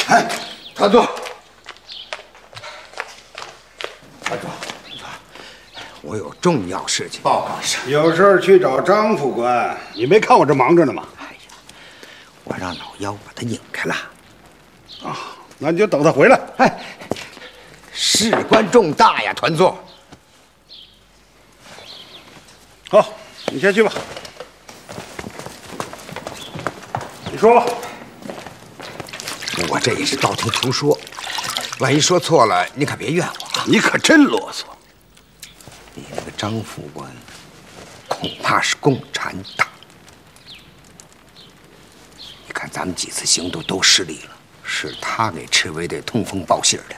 哎，团座，团座，我有重要事情报告上。 有事儿去找张副官，你没看我这忙着呢吗？ 哎呀，我让老幺把他引开了。 啊，那你就等他回来。 哎，事关重大呀，团座。 好，你先去吧。你说吧。 我这也是道听途说，万一说错了，你可别怨我啊！ 你可真啰嗦。 你那个张副官，恐怕是共产党。你看咱们几次行动都失利了，是他给赤卫队通风报信的。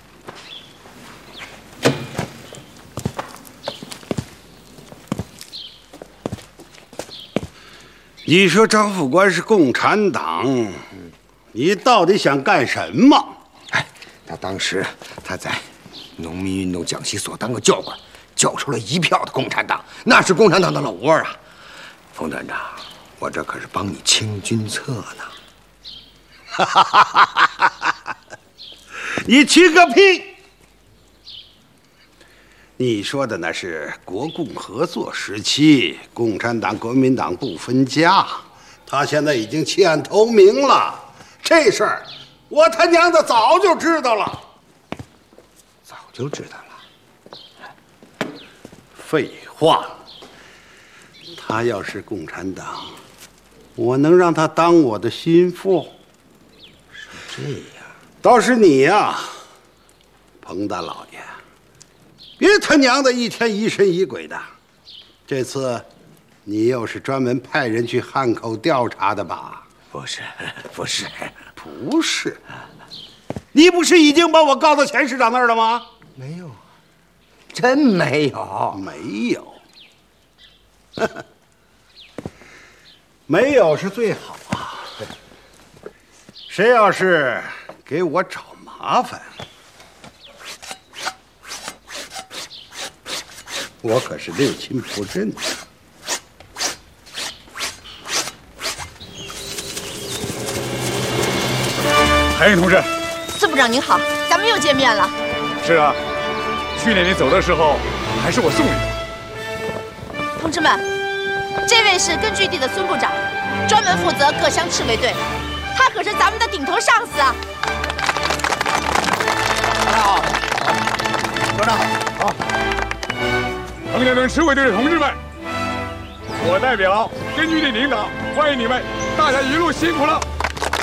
你说张副官是共产党，你到底想干什么？ 哎，他当时在农民运动讲习所当个教官，教出了一票的共产党，那是共产党的老窝啊！冯团长，我这可是帮你清军策呢。 哈哈哈哈哈！你清个屁！你说的那是国共合作时期，共产党、国民党不分家。他现在已经弃暗投明了，这事儿我他娘的早就知道了。 早就知道了？ 废话，他要是共产党，我能让他当我的心腹？ 是这样。 倒是你呀，彭大老爷。别他娘的一天疑神疑鬼的！这次，你又是专门派人去汉口调查的吧？ 不是，不是， 不是。你不是已经把我告到钱市长那儿了吗？ 没有，真没有， 没有。没有是最好啊。谁要是给我找麻烦，我可是六亲不认的。 韩云同志， 司部长您好，咱们又见面了。 是啊，去年你走的时候，还是我送你的。 同志们，这位是根据地的孙部长，专门负责各乡赤卫队，他可是咱们的顶头上司啊。 大家好，团长好。 彭家屯赤卫队的同志们，我代表根据地领导欢迎你们，大家一路辛苦了。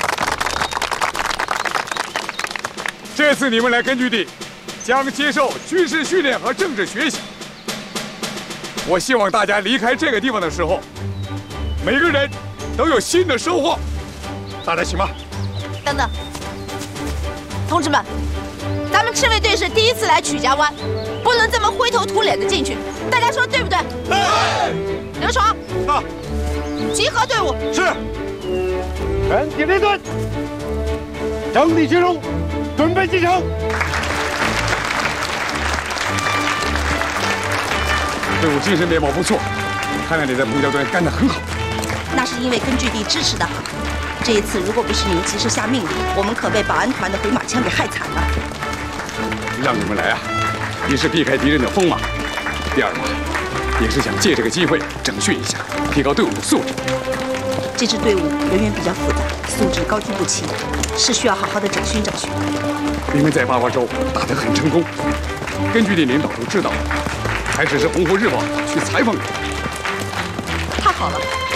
这次你们来根据地，将接受军事训练和政治学习。我希望大家离开这个地方的时候，每个人都有新的收获。大家请吧。 等等，同志们，咱们赤卫队是第一次来曲家湾，不能这么灰头土脸的进去，大家说对不对？对。刘爽， 到。 集合队伍。 是。全体列队，整理集中，准备进城。 队伍精神面貌不错，看来你在彭家屯干得很好。 那是因为根据地支持的好。这一次如果不是您及时下命令，我们可被保安团的回马枪给害惨了。 让你们来啊，一是避开敌人的锋芒，第二嘛，也是想借这个机会整训一下，提高队伍的素质。 这支队伍人员比较复杂，素质高低不齐，是需要好好的整训整训。 你们在八卦洲打得很成功，根据地领导都知道，还只是《红湖日报》去采访你。 太好了。